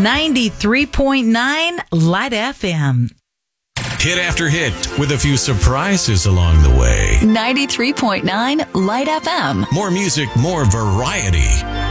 93.9 Light FM. Hit after hit with a few surprises along the way. 93.9 Light FM. More music, more variety.